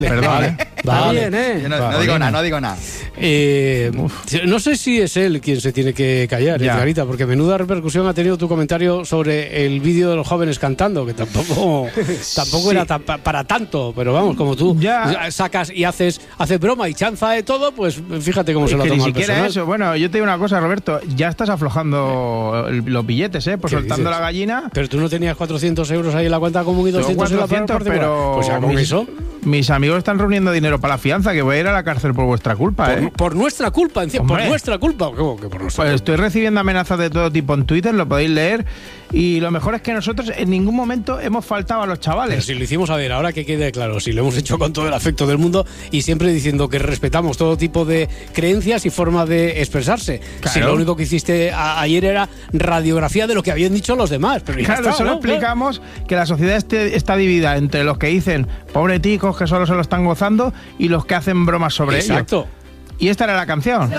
Perdón, Está bien, Yo no digo nada, no digo nada. No sé si es él quien se tiene que callar, Edgarita, porque menuda repercusión ha tenido tu comentario sobre el vídeo de los jóvenes cantando, que tampoco era para tanto, pero vamos, como tú sacas y haces broma y chanza de todo, pues fíjate cómo se lo toma el personal. Ni siquiera eso. Bueno, yo te digo una cosa, Roberto, ya estás aflojando los billetes, por soltando la gallina. Pero tú no tenías 400 euros ahí en la cuenta común y 200 en la parte pero pues ya con eso. Mis amigos están reuniendo dinero para la fianza, que voy a ir a la cárcel por vuestra culpa. Por nuestra culpa, por nuestra culpa. ¿Cómo que por nuestra culpa? Estoy recibiendo amenazas de todo tipo en Twitter, lo podéis leer. Y lo mejor es que nosotros en ningún momento hemos faltado a los chavales. Pero si lo hicimos, a ver, ahora que quede claro, si lo hemos hecho con todo el afecto del mundo y siempre diciendo que respetamos todo tipo de creencias y forma de expresarse. Claro. Si lo único que hiciste ayer era radiografía de lo que habían dicho los demás. Pero claro, solo explicamos que la sociedad está dividida entre los que dicen pobreticos que solo se lo están gozando y los que hacen bromas sobre ello. Exacto. Y esta era la canción.